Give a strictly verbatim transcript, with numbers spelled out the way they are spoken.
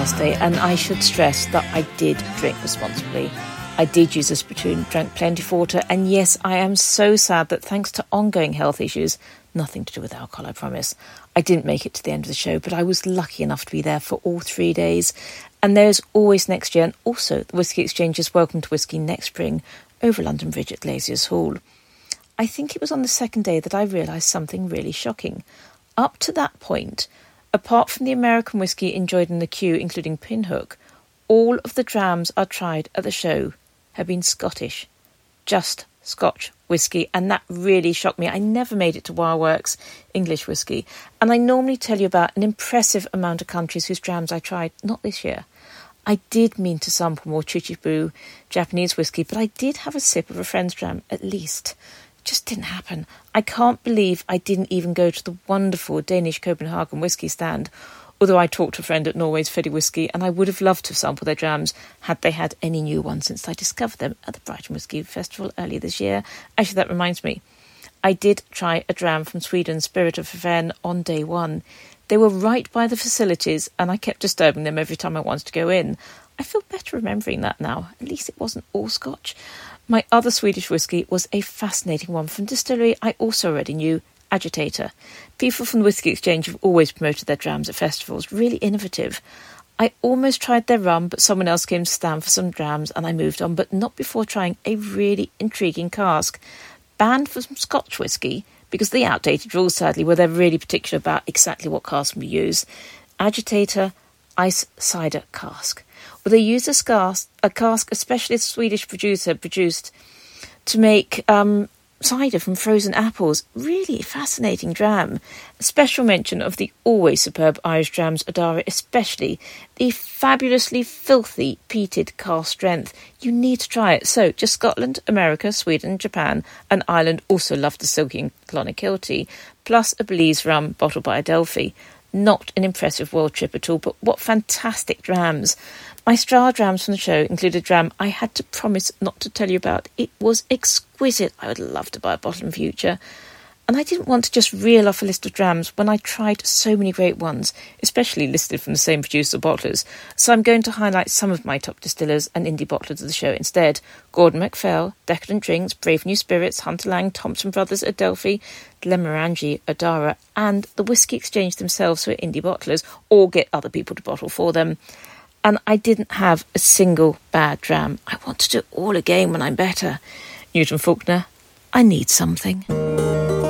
last day, and I should stress that I did drink responsibly. I did use a spittoon, drank plenty of water, and yes, I am so sad that thanks to ongoing health issues, nothing to do with alcohol, I promise, I didn't make it to the end of the show, but I was lucky enough to be there for all three days. And there's always next year, and also the Whisky Exchange is Welcome to Whisky next spring over London Bridge at Glaziers Hall. I think it was on the second day that I realised something really shocking. Up to that point, apart from the American whisky enjoyed in the queue, including Pinhook, all of the drams I tried at the show have been Scottish. Just Scotch whisky, and that really shocked me. I never made it to Wireworks English whisky, and I normally tell you about an impressive amount of countries whose drams I tried, not this year. I did mean to sample more Chichibu Japanese whisky, but I did have a sip of a friend's dram, at least. It just didn't happen. I can't believe I didn't even go to the wonderful Danish Copenhagen whisky stand, although I talked to a friend at Norway's Feddy Whisky, and I would have loved to sample their drams had they had any new ones since I discovered them at the Brighton Whisky Festival earlier this year. Actually, that reminds me. I did try a dram from Sweden, Spirit of Fen, on day one. They were right by the facilities, and I kept disturbing them every time I wanted to go in. I feel better remembering that now. At least it wasn't all Scotch. My other Swedish whisky was a fascinating one from distillery I also already knew, Agitator. People from the Whisky Exchange have always promoted their drams at festivals. Really innovative. I almost tried their rum, but someone else came to stand for some drams and I moved on, but not before trying a really intriguing cask. Banned for some Scotch whisky, because the outdated rules, sadly, were they're really particular about exactly what cask can be used. Agitator Ice Cider Cask. Well, they used a cask, a cask a specialist Swedish producer produced to make um, cider from frozen apples. Really fascinating dram. A special mention of the always superb Irish drams Adara, especially the fabulously filthy peated cask strength. You need to try it. So, just Scotland, America, Sweden, Japan, and Ireland also love the silky Clonakilty, plus a Belize rum bottled by Adelphi. Not an impressive world trip at all, but what fantastic drams. My star drams from the show included a dram I had to promise not to tell you about. It was exquisite. I would love to buy a bottle in future. And I didn't want to just reel off a list of drams when I tried so many great ones, especially listed from the same producer or bottlers. So I'm going to highlight some of my top distillers and indie bottlers of the show instead. Gordon MacPhail, Decadent Drinks, Brave New Spirits, Hunter Lang, Thompson Brothers, Adelphi, Glenmorangie, Adara, and the Whisky Exchange themselves, who are indie bottlers, or get other people to bottle for them. And I didn't have a single bad dram. I want to do it all again when I'm better. Newton Faulkner, I need something.